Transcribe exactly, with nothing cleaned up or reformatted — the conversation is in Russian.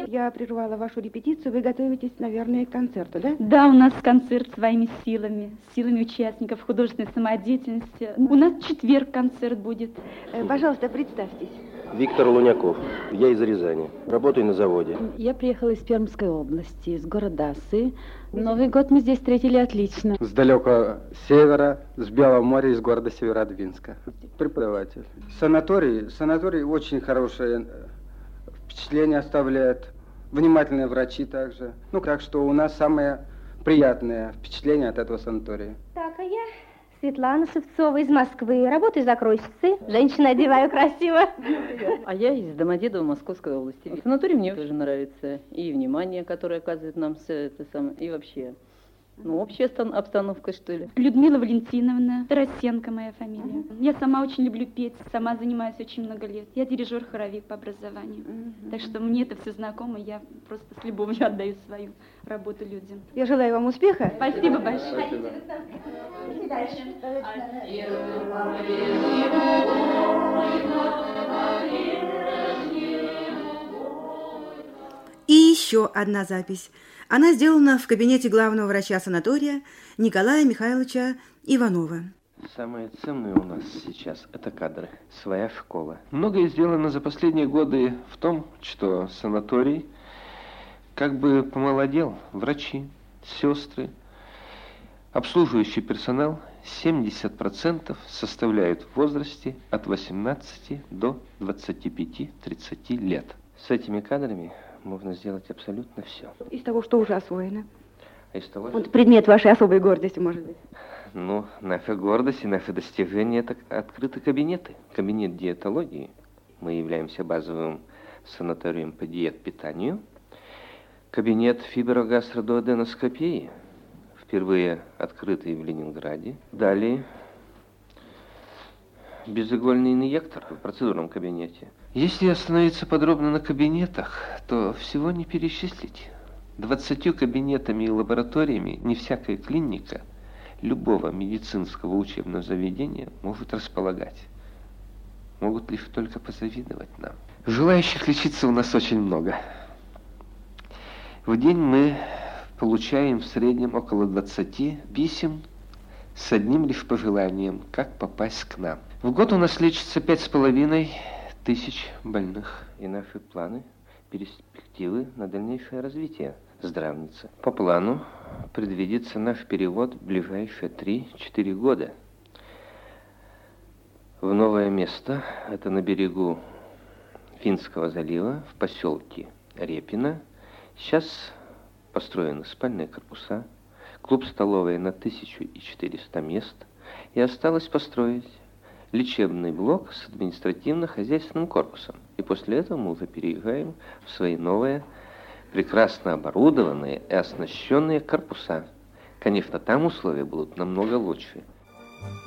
Я прервала вашу репетицию. Вы готовитесь, наверное, к концерту, да? Да, у нас концерт своими силами, силами участников художественной самодеятельности. У нас в четверг концерт будет. Пожалуйста, представьтесь. Виктор Луняков. Я из Рязани. Работаю на заводе. Я приехала из Пермской области, из города Асы. Новый год мы здесь встретили отлично. С далекого севера, с Белого моря, из города Северодвинска. Преподаватель. Санаторий. Санаторий очень хорошее впечатление оставляет. Внимательные врачи также. Ну, так что у нас самое приятное впечатление от этого санатория. Так, а я Светлана Шевцова из Москвы. Работаю закройщицей. Женщина одеваю красиво. А я из Домодедово, Московской области. Санаторий мне тоже нравится. И внимание, которое оказывает нам все это самое, и вообще. Ну, общая обстановка, что ли. Людмила Валентиновна, Тарасенко моя фамилия. Uh-huh. Я сама очень люблю петь, сама занимаюсь очень много лет. Я дирижер-хоровик по образованию. Uh-huh. Так что мне это все знакомо, я просто с любовью отдаю свою работу людям. Я желаю вам успеха. Спасибо большое. Спасибо. И еще одна запись. Она сделана в кабинете главного врача санатория Николая Михайловича Иванова. Самое ценное у нас сейчас – это кадры, своя школа. Многое сделано за последние годы в том, что санаторий как бы помолодел. Врачи, сестры, обслуживающий персонал семьдесят процентов составляют в возрасте от восемнадцати до двадцати пяти-тридцати лет. С этими кадрами можно сделать абсолютно все. Из того, что уже освоено. А из того, вот что... предмет вашей особой гордости, может быть. Ну, наша гордость и наше достижение – это открыты кабинеты. Кабинет диетологии. Мы являемся базовым санаторием по диет-питанию. Кабинет фиброгастродуоденоскопии, впервые открытый в Ленинграде. Далее безигольный инъектор в процедурном кабинете. Если остановиться подробно на кабинетах, то всего не перечислить. Двадцатью кабинетами и лабораториями не всякая клиника любого медицинского учебного заведения может располагать. Могут лишь только позавидовать нам. Желающих лечиться у нас очень много. В день мы получаем в среднем около двадцати писем с одним лишь пожеланием, как попасть к нам. В год у нас лечится пять с половиной тысяч больных. И наши планы, перспективы на дальнейшее развитие здравницы. По плану предвидится наш перевод в ближайшие три-четыре года в новое место. Это на берегу Финского залива, в поселке Репино. Сейчас построены спальные корпуса, клуб-столовая на тысячу четыреста мест. И осталось построить лечебный блок с административно-хозяйственным корпусом. И после этого мы уже переезжаем в свои новые, прекрасно оборудованные и оснащенные корпуса. Конечно, там условия будут намного лучше.